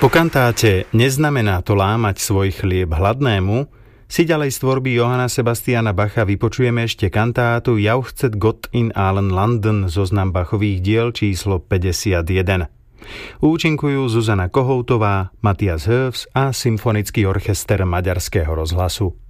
Po kantáte Neznamená to lámať svoj chlieb hladnému si ďalej z tvorby Johanna Sebastiana Bacha vypočujeme ešte kantátu Jauchzet Gott in allen Landen, zoznam Bachových diel číslo 51. Účinkujú Zuzana Kohoutová, Matias Höfs a Symfonický orchester Maďarského rozhlasu.